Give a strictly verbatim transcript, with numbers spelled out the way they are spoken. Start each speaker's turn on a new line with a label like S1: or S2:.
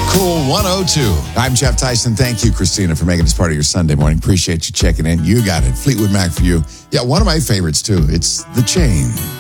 S1: Cool one oh two. I'm Jeff Tyson. Thank you, Christina, for making this part of your Sunday morning. Appreciate you checking in. You got it. Fleetwood Mac for you. Yeah, one of my favorites, too. It's The Chain.